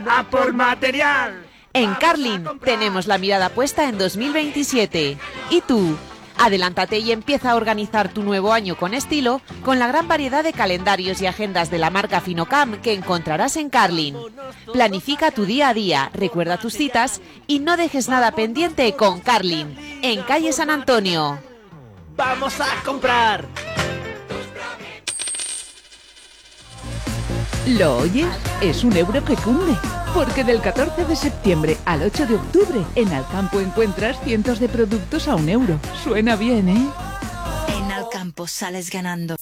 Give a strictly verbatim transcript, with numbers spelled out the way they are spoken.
¡A por material! En Carlin tenemos la mirada puesta en dos mil veintisiete. ¿Y tú? Adelántate y empieza a organizar tu nuevo año con estilo con la gran variedad de calendarios y agendas de la marca Finocam que encontrarás en Carlin. Planifica tu día a día, recuerda tus citas y no dejes nada pendiente con Carlin, en calle San Antonio. ¡Vamos a comprar! ¿Lo oyes? Es un euro que cunde. Porque del catorce de septiembre al ocho de octubre en Alcampo encuentras cientos de productos a un euro. Suena bien, ¿eh? En Alcampo sales ganando.